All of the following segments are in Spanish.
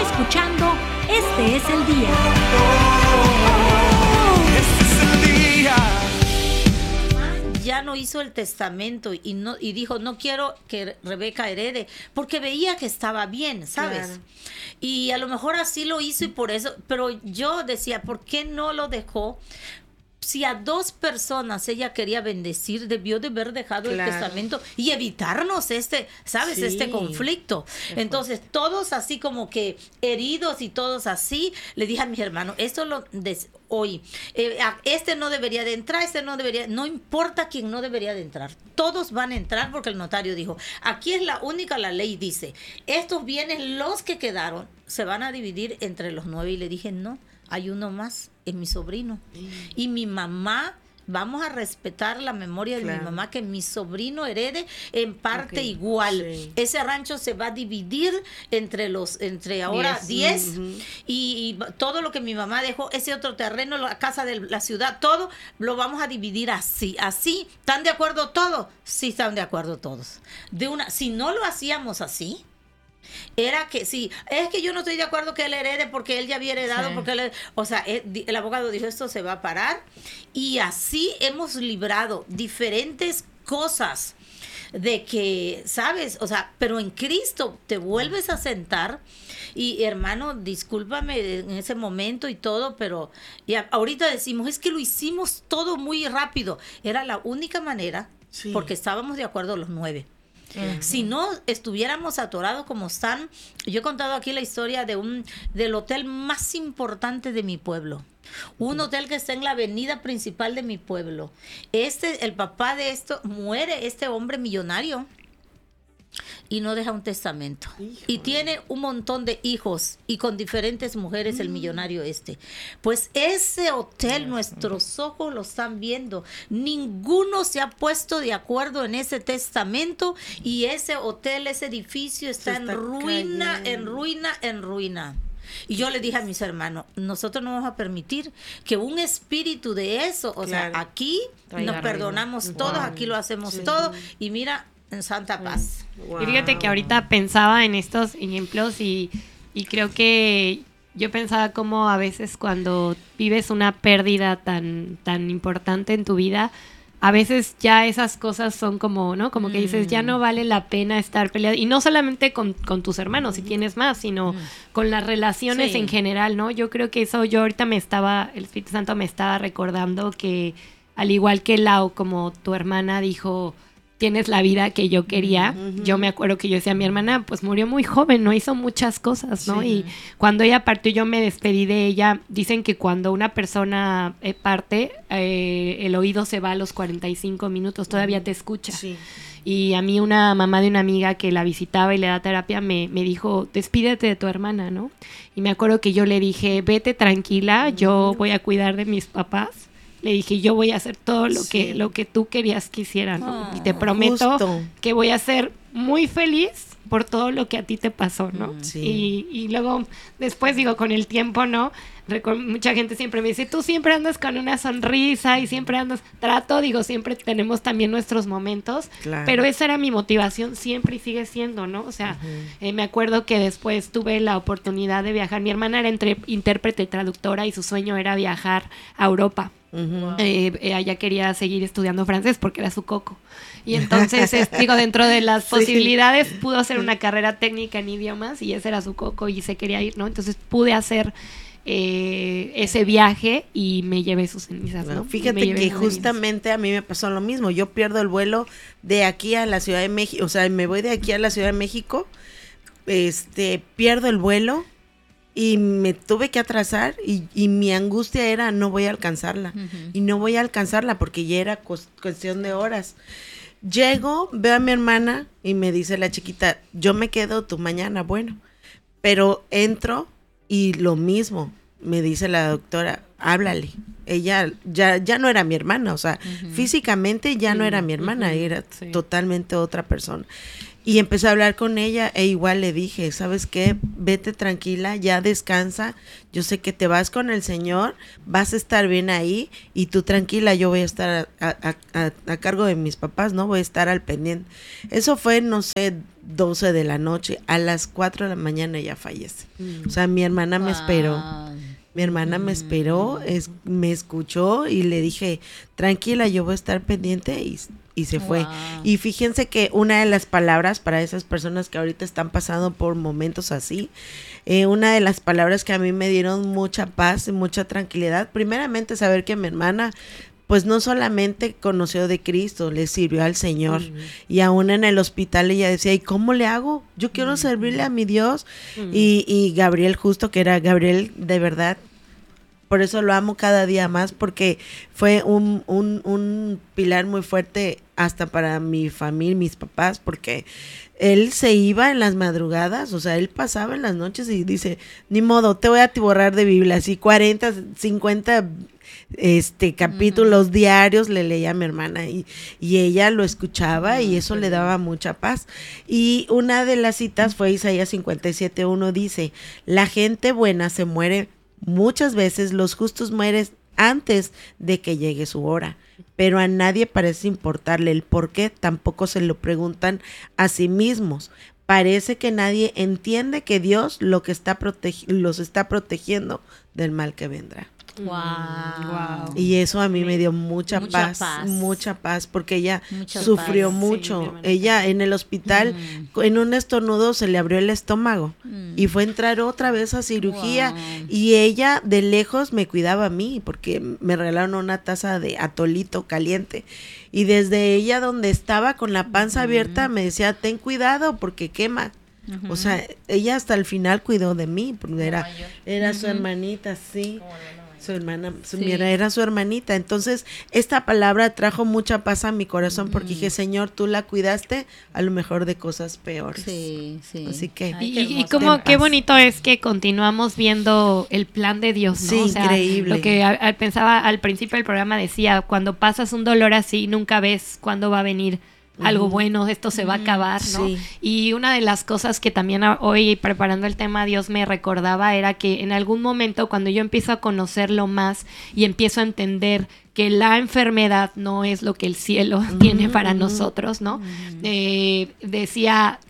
escuchando Este es el Día. Este es el día. Ya no hizo el testamento y dijo, no quiero que Rebeca herede, porque veía que estaba bien, ¿sabes? Claro. Y a lo mejor así lo hizo y por eso, pero yo decía, ¿por qué no lo dejó? Si a 2 personas ella quería bendecir, debió de haber dejado Claro. el testamento y evitarnos ¿sabes? Sí. Este conflicto. Entonces, todos así como que heridos y todos así, le dije a mis hermanos, esto hoy, este no debería de entrar, no importa quién no debería de entrar, todos van a entrar porque el notario dijo, aquí es la ley dice, estos bienes, los que quedaron, se van a dividir entre los 9, y le dije, no, hay uno más, es mi sobrino. Y mi mamá, vamos a respetar la memoria de mi mamá, que mi sobrino herede en parte igual. Sí. Ese rancho se va a dividir entre ahora 10 y todo lo que mi mamá dejó, ese otro terreno, la casa de la ciudad, todo lo vamos a dividir así. ¿Están de acuerdo todos? Sí, están de acuerdo todos. Si no lo hacíamos así, era que sí, es que yo no estoy de acuerdo que él herede porque él ya había heredado, porque el abogado dijo, esto se va a parar, y así hemos librado diferentes cosas de que, ¿sabes? Pero en Cristo te vuelves a sentar y, hermano, discúlpame en ese momento y todo, pero ahorita decimos, es que lo hicimos todo muy rápido. Era la única manera, porque estábamos de acuerdo los 9. Si no estuviéramos atorados como están. Yo he contado aquí la historia del hotel más importante de mi pueblo, un hotel que está en la avenida principal de mi pueblo. El papá de muere, este hombre millonario, y no deja un testamento. Híjole. Y tiene un montón de hijos y con diferentes mujeres, el millonario Pues ese hotel, nuestros ojos lo están viendo. Ninguno se ha puesto de acuerdo en ese testamento, y ese hotel, ese edificio está en ruina, en ruina. Y yo le dije a mis hermanos, nosotros no vamos a permitir que un espíritu de eso, aquí nos perdonamos todos, aquí lo hacemos todo, y mira, en santa paz. Wow. Y fíjate que ahorita pensaba en estos ejemplos y creo que yo pensaba como a veces cuando vives una pérdida tan importante en tu vida, a veces ya esas cosas son como, ¿no? Como que dices, ya no vale la pena estar peleado. Y no solamente con tus hermanos, si tienes más, sino con las relaciones en general, ¿no? Yo creo que eso, el Espíritu Santo me estaba recordando que, al igual que Lau, como tu hermana dijo, tienes la vida que yo quería. Yo me acuerdo que yo decía, mi hermana pues murió muy joven, no hizo muchas cosas, ¿no? Y cuando ella partió, yo me despedí de ella. Dicen que cuando una persona parte, el oído se va a los 45 minutos, todavía te escucha. Sí. Y a mí una mamá de una amiga que la visitaba y le da terapia me dijo, despídete de tu hermana, ¿no? Y me acuerdo que yo le dije, vete tranquila, yo voy a cuidar de mis papás. Le dije, yo voy a hacer todo lo que tú querías que hiciera, ¿no? Y te prometo que voy a ser muy feliz por todo lo que a ti te pasó, ¿no? Y luego, después, con el tiempo, ¿no? Mucha gente siempre me dice, tú siempre andas con una sonrisa y siempre andas... siempre tenemos también nuestros momentos, pero esa era mi motivación siempre y sigue siendo, ¿no? O sea, me acuerdo que después tuve la oportunidad de viajar. Mi hermana era intérprete y traductora y su sueño era viajar a Europa. Ella quería seguir estudiando francés porque era su coco. Y entonces, dentro de las posibilidades, pudo hacer una carrera técnica en idiomas y ese era su coco y se quería ir, ¿no? Entonces pude hacer ese viaje y me llevé sus cenizas, ¿no? Fíjate que justamente a mí me pasó lo mismo. Yo pierdo el vuelo de aquí a la Ciudad de México, o sea, me voy de aquí a la Ciudad de México, pierdo el vuelo y me tuve que atrasar y mi angustia era no voy a alcanzarla y no voy a alcanzarla porque ya era cuestión de horas. Llego, veo a mi hermana y me dice la chiquita, yo me quedo, tú mañana, bueno, pero entro y lo mismo, me dice la doctora, háblale. Ella ya no era mi hermana, o sea, físicamente ya no era mi hermana, era totalmente otra persona. Y empecé a hablar con ella e igual le dije, ¿sabes qué? Vete tranquila, ya descansa. Yo sé que te vas con el Señor, vas a estar bien ahí y tú tranquila, yo voy a estar a cargo de mis papás, ¿no? Voy a estar al pendiente. Eso fue, no sé, 12 de la noche. A las 4 de la mañana ella fallece. O sea, mi hermana me esperó. Mi hermana me esperó, me escuchó y le dije, tranquila, yo voy a estar pendiente y se fue. Y fíjense que una de las palabras para esas personas que ahorita están pasando por momentos así, una de las palabras que a mí me dieron mucha paz y mucha tranquilidad, primeramente saber que mi hermana pues no solamente conoció de Cristo, le sirvió al Señor. Y aún en el hospital ella decía, ¿y cómo le hago? Yo quiero servirle a mi Dios. Y Gabriel, justo que era Gabriel, de verdad, por eso lo amo cada día más, porque fue un pilar muy fuerte hasta para mi familia, mis papás, porque él se iba en las madrugadas, o sea, él pasaba en las noches y dice, ni modo, te voy a atiborrar de Biblia, así 40, 50 capítulos diarios le leía a mi hermana y ella lo escuchaba y eso le daba mucha paz. Y una de las citas fue Isaías 57:1, dice, la gente buena se muere muchas veces, los justos mueren antes de que llegue su hora, pero a nadie parece importarle el por qué, tampoco se lo preguntan a sí mismos. Parece que nadie entiende que Dios los está protegiendo del mal que vendrá. Wow. Y eso a mí me dio mucha paz, porque ella sufrió mucho. Sí, ella en el hospital, en un estornudo se le abrió el estómago y fue a entrar otra vez a cirugía. Y ella de lejos me cuidaba a mí porque me regalaron una taza de atolito caliente. Y desde ella donde estaba con la panza abierta me decía, ten cuidado porque quema. O sea, ella hasta el final cuidó de mí, porque era su hermanita, sí. Su hermana, era su hermanita. Entonces, esta palabra trajo mucha paz a mi corazón porque dije, Señor, tú la cuidaste a lo mejor de cosas peores. Sí. Así que y como qué bonito es que continuamos viendo el plan de Dios, ¿no? Sí, o sea, increíble. Lo que pensaba al principio del programa decía, cuando pasas un dolor así, nunca ves cuándo va a venir algo bueno, esto se va a acabar, ¿no? Sí. Y una de las cosas que también hoy preparando el tema Dios me recordaba era que en algún momento cuando yo empiezo a conocerlo más y empiezo a entender que la enfermedad no es lo que el cielo tiene para nosotros, ¿no? Decía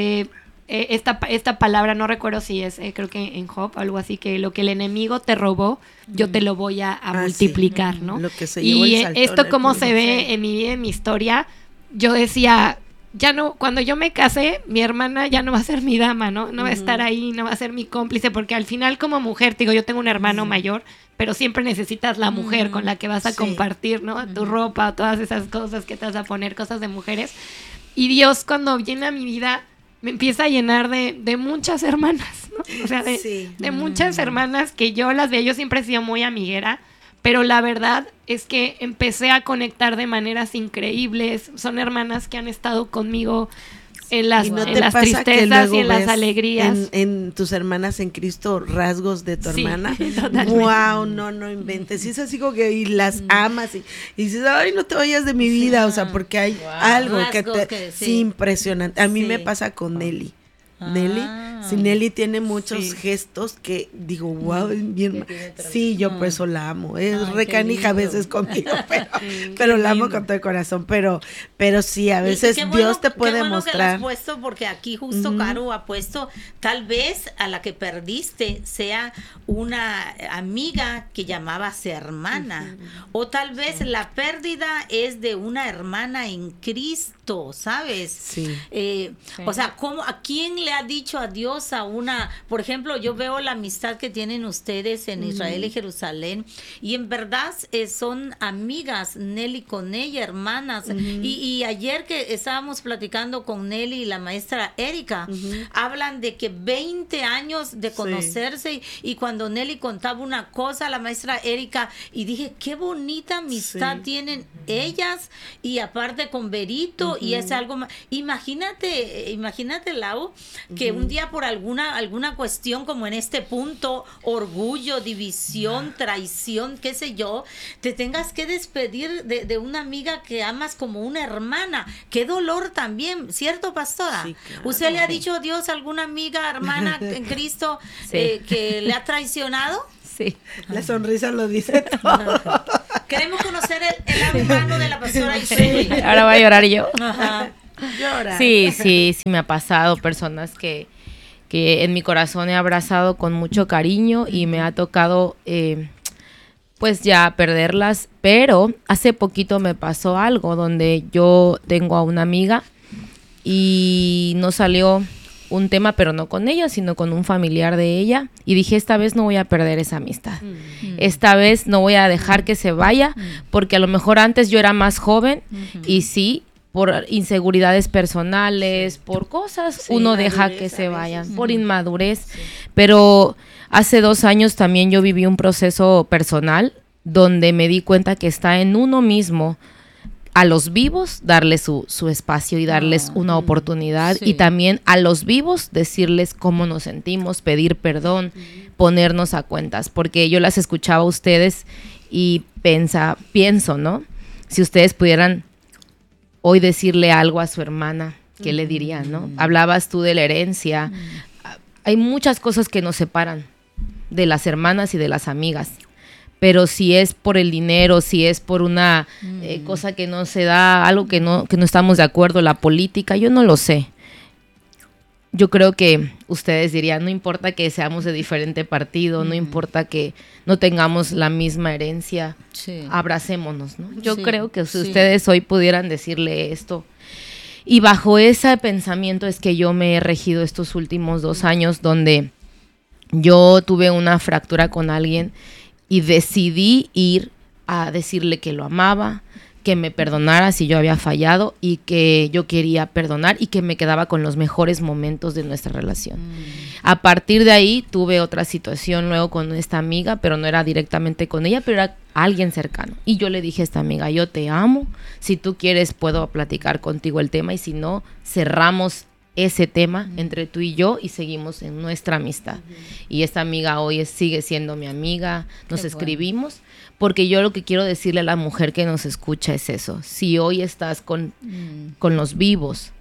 esta palabra, no recuerdo si es, creo que en Job, algo así, que lo que el enemigo te robó, yo te lo voy a multiplicar, sí. ¿no? Lo que se llevó el saltón, esto como se ve en mi vida, en mi historia. Yo decía, ya no, cuando yo me casé, mi hermana ya no va a ser mi dama, ¿no? No va a estar ahí, no va a ser mi cómplice, porque al final como mujer, digo, yo tengo un hermano mayor, pero siempre necesitas la mujer con la que vas a compartir, ¿no? Tu ropa, todas esas cosas que te vas a poner, cosas de mujeres. Y Dios cuando viene a mi vida me empieza a llenar de muchas hermanas, ¿no? O sea, de muchas hermanas que yo las veo, yo siempre he sido muy amiguera, pero la verdad es que empecé a conectar de maneras increíbles. Son hermanas que han estado conmigo en las tristezas y en las alegrías. En tus hermanas en Cristo, rasgos de tu hermana. Wow, no inventes. Y es así como que y las amas y dices, ay, no te vayas de mi vida. O sea, porque hay algo sí, impresionante. A mí me pasa con Nelly. Nelly tiene muchos gestos que digo, wow, bien. Sí, yo por eso la amo. Es recanija a veces conmigo, pero la amo con todo el corazón. Pero sí, a veces Dios te puede mostrar. Que lo has puesto porque aquí justo Caro ha puesto, tal vez a la que perdiste sea una amiga que llamabas hermana, o tal vez la pérdida es de una hermana en Cristo, ¿sabes? Sí. O sea, ¿a quién le ha dicho adiós a una? Por ejemplo, yo veo la amistad que tienen ustedes en Israel y Jerusalén, y en verdad son amigas, Nelly con ella, hermanas. Y ayer que estábamos platicando con Nelly y la maestra Erika, hablan de que 20 años de conocerse, y cuando Nelly contaba una cosa a la maestra Erika, y dije, qué bonita amistad tienen ellas, y aparte con Berito, y es algo más. Imagínate, Lau, que un día por alguna cuestión como en este punto, orgullo, división, traición, qué sé yo, te tengas que despedir de una amiga que amas como una hermana. Qué dolor también, ¿cierto, pastora? Sí, claro. ¿Usted le ha dicho a Dios a alguna amiga, hermana en Cristo que le ha traicionado? Sí. La sonrisa lo dice todo. Queremos conocer el hermano de la pastora Isabel. Ahora voy a llorar yo. Ajá. Llora. Sí, me ha pasado personas que en mi corazón he abrazado con mucho cariño y me ha tocado pues ya perderlas, pero hace poquito me pasó algo donde yo tengo a una amiga y no salió un tema, pero no con ella, sino con un familiar de ella, y dije, esta vez no voy a perder esa amistad. Esta vez no voy a dejar que se vaya, porque a lo mejor antes yo era más joven y sí, por inseguridades personales, por cosas, uno deja que se vayan, por inmadurez. Pero hace 2 años también yo viví un proceso personal donde me di cuenta que está en uno mismo a los vivos darles su espacio y darles una oportunidad, y también a los vivos decirles cómo nos sentimos, pedir perdón, ponernos a cuentas, porque yo las escuchaba a ustedes y pienso, ¿no? Si ustedes pudieran hoy decirle algo a su hermana, ¿qué le dirían, no? Hablabas tú de la herencia. Hay muchas cosas que nos separan de las hermanas y de las amigas. Pero si es por el dinero, si es por una cosa que no se da, algo que no estamos de acuerdo, la política, yo no lo sé. Yo creo que ustedes dirían, no importa que seamos de diferente partido, no importa que no tengamos la misma herencia, abracémonos, ¿no? Yo creo que si ustedes hoy pudieran decirle esto, y bajo ese pensamiento es que yo me he regido estos últimos 2 años, donde yo tuve una fractura con alguien y decidí ir a decirle que lo amaba, que me perdonara si yo había fallado y que yo quería perdonar y que me quedaba con los mejores momentos de nuestra relación. A partir de ahí tuve otra situación luego con esta amiga, pero no era directamente con ella, pero era alguien cercano. Y yo le dije a esta amiga, yo te amo, si tú quieres puedo platicar contigo el tema, y si no, cerramos ese tema entre tú y yo y seguimos en nuestra amistad. Y esta amiga hoy sigue siendo mi amiga, nos escribimos, porque yo lo que quiero decirle a la mujer que nos escucha es eso: si hoy estás con los vivos,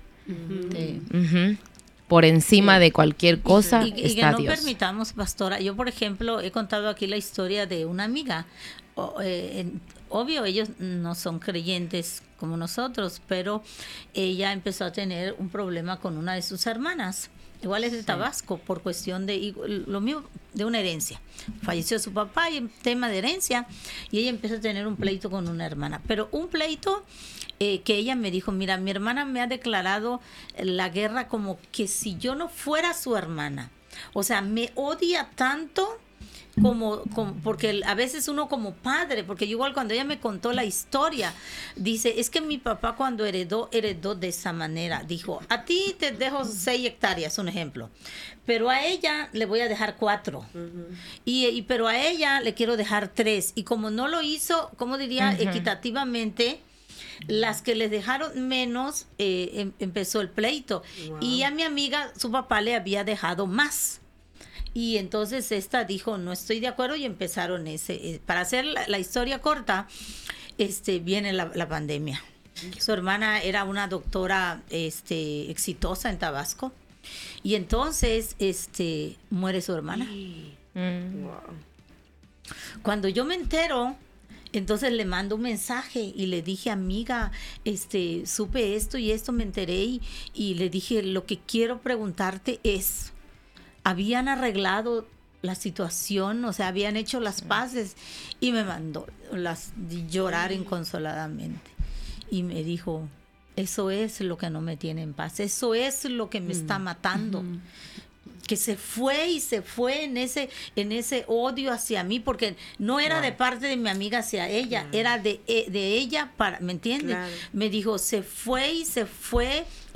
por encima de cualquier cosa, y está que no Dios. permitamos, pastora. Yo, por ejemplo, he contado aquí la historia de una amiga. Obvio, ellos no son creyentes como nosotros, pero ella empezó a tener un problema con una de sus hermanas. Igual es de Tabasco, por cuestión de lo mismo, de una herencia. Falleció su papá y tema de herencia, y ella empezó a tener un pleito con una hermana. Pero un pleito que ella me dijo, mira, mi hermana me ha declarado la guerra como que si yo no fuera su hermana. O sea, me odia tanto como porque a veces uno como padre, porque yo igual cuando ella me contó la historia, dice, es que mi papá cuando heredó de esa manera, dijo, a ti te dejo 6 hectáreas, un ejemplo, pero a ella le voy a dejar 4, pero a ella le quiero dejar 3, y como no lo hizo, ¿cómo diría? Equitativamente, las que les dejaron menos, empezó el pleito. Wow. Y a mi amiga, su papá le había dejado más. Y entonces esta dijo, no estoy de acuerdo, y empezaron para hacer la historia corta, viene la pandemia. Su hermana era una doctora exitosa en Tabasco, y entonces muere su hermana. Wow. Cuando yo me entero, entonces le mando un mensaje y le dije, amiga, supe esto y esto, me enteré, y le dije, lo que quiero preguntarte es, ¿habían arreglado la situación? O sea, ¿habían hecho las paces? Y me mandó llorar inconsoladamente. Y me dijo, eso es lo que no me tiene en paz. Eso es lo que me está matando. Que se fue en ese odio hacia mí, porque no era de parte de mi amiga hacia ella, era de ella para, ¿me entiendes? Claro. Me dijo, se fue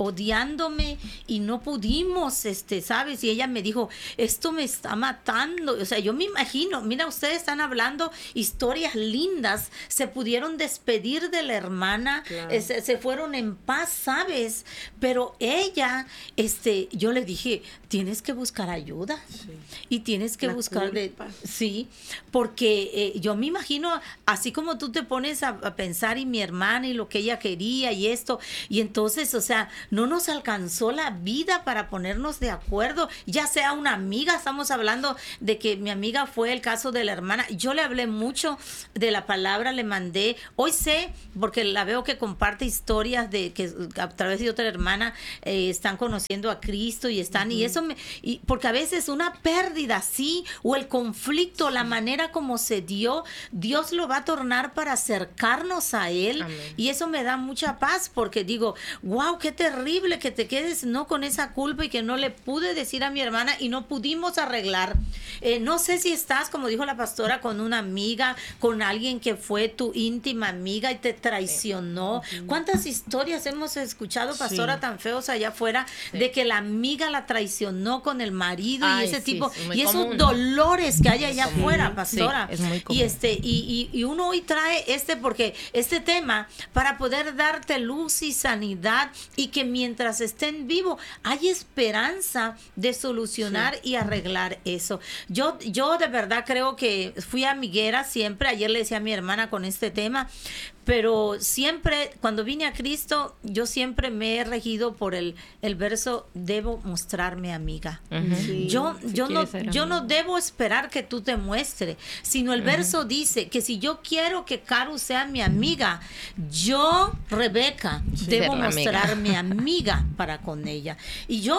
odiándome y no pudimos, ¿sabes? Y ella me dijo, esto me está matando. O sea, yo me imagino, mira, ustedes están hablando historias lindas, se pudieron despedir de la hermana, claro. Se fueron en paz, ¿sabes? Pero ella, yo le dije, tienes que buscar ayuda, sí. Y tienes que buscar sí, porque yo me imagino, así como tú te pones a pensar y mi hermana y lo que ella quería y esto, y entonces, o sea, no nos alcanzó la vida para ponernos de acuerdo, ya sea una amiga, estamos hablando de que mi amiga fue el caso de la hermana, yo le hablé mucho de la palabra, le mandé, hoy sé, porque la veo que comparte historias de que a través de otra hermana están conociendo a Cristo y están, y eso porque a veces una pérdida así, o el conflicto, la manera como se dio, Dios lo va a tornar para acercarnos a Él. Amén. Y eso me da mucha paz, porque digo, wow, qué terrible que te quedes no con esa culpa y que no le pude decir a mi hermana y no pudimos arreglar. No sé si estás, como dijo la pastora, con una amiga, con alguien que fue tu íntima amiga y te traicionó. ¿Cuántas historias hemos escuchado, pastora, tan feos allá afuera, de que la amiga la traicionó con el marido? Ay, y ese tipo, y esos común, dolores que hay allá afuera, pastora. Sí, es muy común. Y uno hoy trae porque este tema, para poder darte luz y sanidad, y que mientras estén vivos hay esperanza de solucionar y arreglar eso. Yo de verdad creo que fui amiguera siempre. Ayer le decía a mi hermana con este tema, pero siempre, cuando vine a Cristo, yo siempre me he regido por el verso, debo mostrarme amiga. Sí, yo no debo esperar que tú te muestres, sino el verso dice que si yo quiero que Caru sea mi amiga, yo, Rebeca, debo mostrarme amiga para con ella. Y yo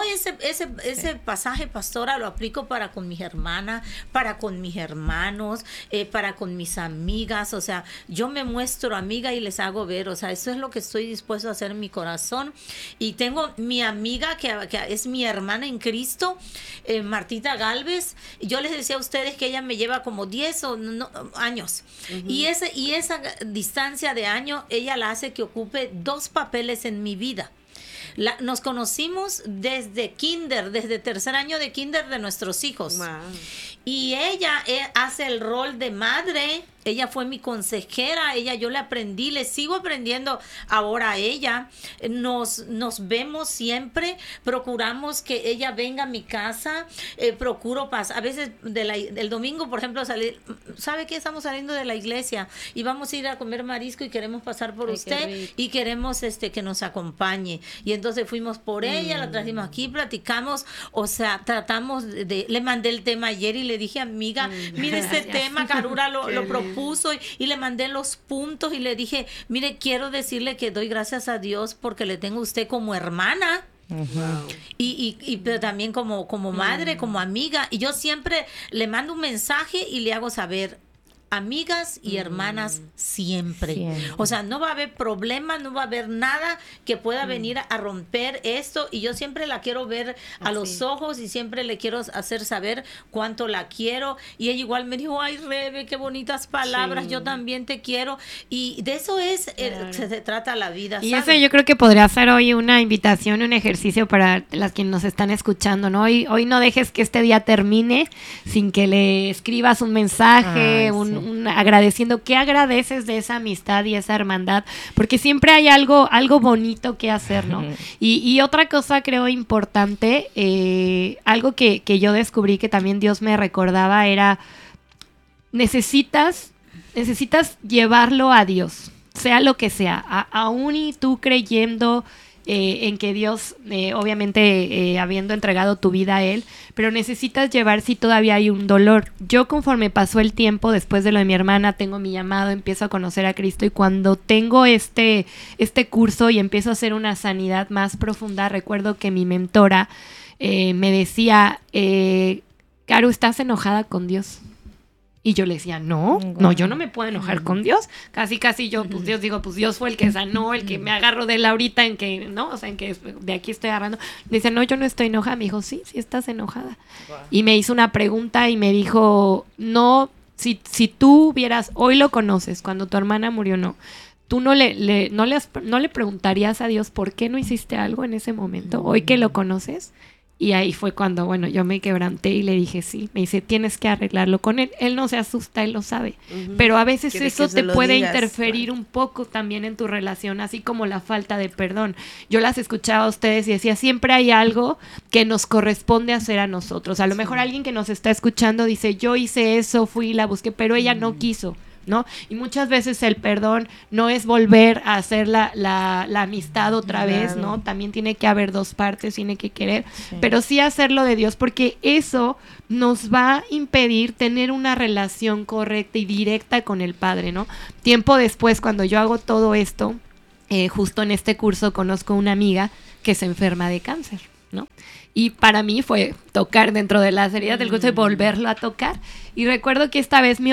ese pasaje, pastora, lo aplico para con mis hermanas, para con mis hermanos, para con mis amigas. O sea, yo me muestro amiga y les hago ver, o sea, eso es lo que estoy dispuesto a hacer en mi corazón. Y tengo mi amiga que es mi hermana en Cristo, Martita Galvez. Yo les decía a ustedes que ella me lleva como 10 años. Y esa distancia de años, ella la hace que ocupe 2 papeles en mi vida. Nos conocimos desde tercer año de kinder de nuestros hijos. Wow. Y ella hace el rol de madre. Ella fue mi consejera, yo le aprendí, le sigo aprendiendo ahora a ella. Nos vemos siempre, procuramos que ella venga a mi casa, procuro pasar, a veces el domingo, por ejemplo, salir, ¿sabe qué? Estamos saliendo de la iglesia y vamos a ir a comer marisco y queremos pasar por usted y queremos que nos acompañe. Y entonces fuimos por ella, la trajimos aquí, platicamos, o sea, tratamos le mandé el tema ayer y le dije, amiga, mire este tema, Carura lo propuso y le mandé los puntos y le dije, mire, quiero decirle que doy gracias a Dios porque le tengo a usted como hermana. Wow. Pero también como madre, como amiga, y yo siempre le mando un mensaje y le hago saber, amigas y hermanas siempre. O sea, no va a haber problema, no va a haber nada que pueda venir a romper esto, y yo siempre la quiero ver a los ojos y siempre le quiero hacer saber cuánto la quiero. Y ella igual me dijo, ay, Rebe, qué bonitas palabras, yo también te quiero. Y de eso se trata la vida, ¿sabes? Y eso yo creo que podría ser hoy una invitación, un ejercicio para las que nos están escuchando, ¿no? Hoy no dejes que este día termine sin que le escribas un mensaje, agradeciendo. ¿Qué agradeces de esa amistad y esa hermandad? Porque siempre hay algo bonito que hacer, ¿no? Y otra cosa creo importante, algo que yo descubrí que también Dios me recordaba era, necesitas llevarlo a Dios, sea lo que sea, aún y tú creyendo en que Dios, obviamente habiendo entregado tu vida a Él, pero necesitas llevar si todavía hay un dolor. Yo, conforme pasó el tiempo, después de lo de mi hermana, tengo mi llamado, empiezo a conocer a Cristo, y cuando tengo este curso y empiezo a hacer una sanidad más profunda, recuerdo que mi mentora me decía, Caru, ¿estás enojada con Dios? Y yo le decía, no, yo no me puedo enojar con Dios. Casi yo, pues Dios, digo, pues Dios fue el que sanó, el que me agarró de él ahorita, en que, ¿no? O sea, en que de aquí estoy agarrando. Dice, no, yo no estoy enojada. Me dijo, sí estás enojada. Wow. Y me hizo una pregunta y me dijo, no, si tú hubieras, hoy lo conoces, cuando tu hermana murió, no. ¿tú no le preguntarías a Dios por qué no hiciste algo en ese momento? Hoy que lo conoces. Y ahí fue cuando, bueno, yo me quebranté y le dije sí. Me dice, tienes que arreglarlo con él. Él no se asusta, él lo sabe. Pero a veces eso te puede interferir un poco también en tu relación, así como la falta de perdón. Yo las escuchaba a ustedes y decía, siempre hay algo que nos corresponde hacer a nosotros. A lo mejor alguien que nos está escuchando dice, yo hice eso, fui y la busqué, pero ella no quiso, ¿no? Y muchas veces el perdón no es volver a hacer la amistad otra vez, ¿no? También tiene que haber dos partes, tiene que querer, pero sí hacerlo de Dios, porque eso nos va a impedir tener una relación correcta y directa con el Padre, ¿no? Tiempo después, cuando yo hago todo esto, justo en este curso conozco una amiga que se enferma de cáncer, ¿no? Y para mí fue tocar dentro de las heridas del curso y volverlo a tocar. Y recuerdo que esta vez mi